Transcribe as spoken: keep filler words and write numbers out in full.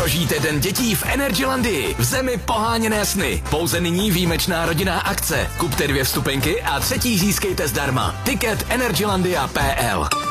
Prožijte den dětí v Energylandii, v zemi poháněné sny. Pouze nyní výjimečná rodinná akce. Kupte dvě vstupenky a třetí získejte zdarma. Tiket energylandia tečka p l